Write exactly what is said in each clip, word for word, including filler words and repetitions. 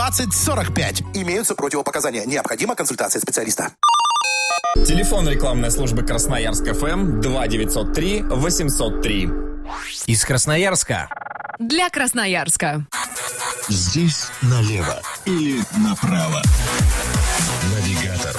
двадцать сорок пять. Имеются противопоказания. Необходима консультация специалиста. Телефон рекламной службы Красноярск эф эм два девятьсот три восемьсот три. Из Красноярска. Для Красноярска. Здесь налево или направо. Навигатор.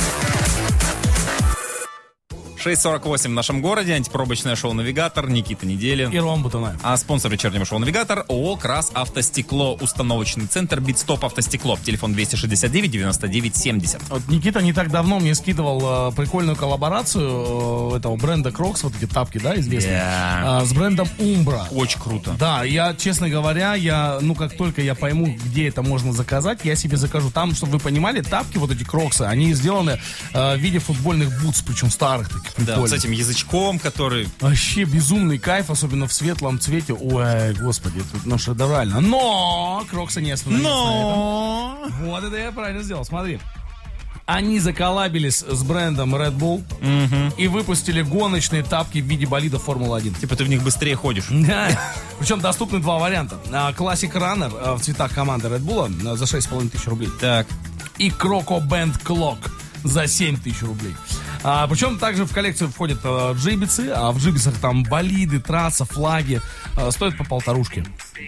шесть сорок восемь в нашем городе. Антипробочное шоу «Навигатор». Никита Недели. И Ром Бутунаев. А спонсор вечернего шоу «Навигатор» ООО «Крас Автостекло». Установочный центр «Битстоп Автостекло». Телефон двести шестьдесят девять девяносто девять семьдесят. Вот Никита не так давно мне скидывал э, прикольную коллаборацию э, этого бренда Крокс, вот эти тапки, да, известные, Yeah. э, с брендом Umbra. Очень круто. Да, я, честно говоря, я, ну, как только я пойму, где это можно заказать, я себе закажу. Там, чтобы вы понимали, тапки, вот эти Кроксы, они сделаны э, в виде футбольных бутс, причем старых таких. Да, вот с этим язычком, который... Вообще безумный кайф, особенно в светлом цвете. Ой, господи, тут ну шедеврально. Но Кроксы не остановились Но... на этом. Вот это я правильно сделал, смотри. Они заколлабились с брендом Red Bull Угу. и выпустили гоночные тапки в виде болида Формулы один. Типа ты в них быстрее ходишь. Причем доступны два варианта. Classic Runner в цветах команды Red Bull за шесть с половиной тысяч рублей. Так. И Croco Band Clock за семь тысяч рублей. А, причем также в коллекцию входят а, джибицы, а в джибицах там болиды, трасса, флаги. А, стоят по полторушке.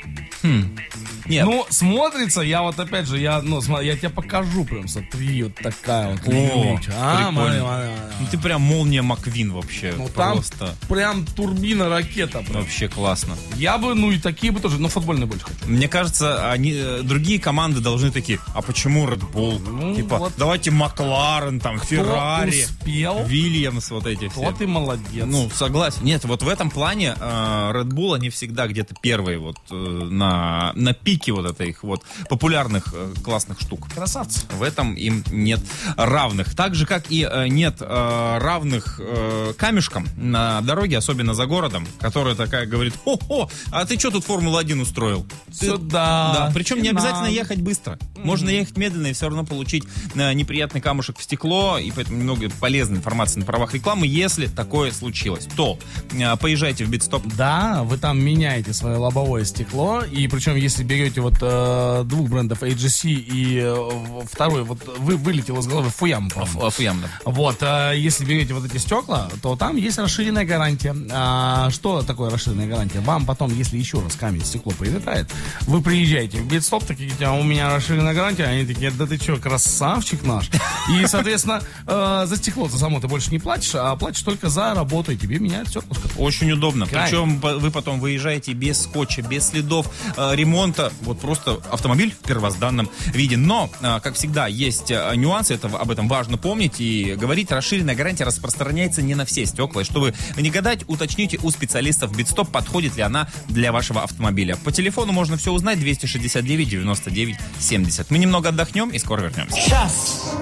Хм. Нет. Ну, смотрится, я вот опять же, я, ну, смотри, я тебе покажу прям, смотри, вот такая вот. О, линейка. А, прикольно. смотри, смотри, смотри. Ну ты прям молния Маквин вообще. Ну, там Просто. прям турбина, ракета. Прям. Вообще классно. Я бы, ну и такие бы тоже, но футбольные больше хочу. Мне кажется, они, э, другие команды должны такие, а почему Red Bull? Ну, типа, вот. давайте Макларен, там, Феррари, успел, Вильямс, вот эти все. вот и молодец. Ну, согласен. Нет, вот в этом плане э, Red Bull, они всегда где-то первые вот э, на, на пике вот этих вот популярных э, классных штук. Красавцы. В этом им нет равных. Так же, как и э, нет э, равных э, камешкам на дороге, особенно за городом, которая такая говорит, о-о, а ты что тут Формулу один устроил? Ты- Сюда. Да, причем не И обязательно нам. ехать быстро. Можно ехать медленно и все равно получить э, неприятный камушек в стекло, и поэтому немного полезной информации на правах рекламы. Если такое случилось, то э, поезжайте в Битстоп. Да, вы там меняете свое лобовое стекло, и причем если берете вот э, двух брендов эй джи си и э, второй, вот вы вылетел из головы Фуям, по-моему. Фуям, да. Вот, э, если берете вот эти стекла, то там есть расширенная гарантия. А, что такое расширенная гарантия? Вам потом, если еще раз камень, стекло прилетает, вы приезжаете в Битстоп, такие, а у меня расширенная гарантия, они такие, да ты что, красавчик наш. И, соответственно, э, за стекло за само ты больше не платишь, а платишь только за работу, и тебе меняют стекло. Очень удобно. Кайф. Причем по- вы потом выезжаете без скотча, без следов э, ремонта. Вот просто автомобиль в первозданном виде. Но, э, как всегда, есть э, нюансы. Это, об этом важно помнить и говорить. Расширенная гарантия распространяется не на все стекла. И чтобы не гадать, уточните у специалистов Битстоп, подходит ли она для вашего автомобиля. По телефону можно все узнать. двести шестьдесят девять девяносто девять семьдесят. Мы немного отдохнем и скоро вернемся. Час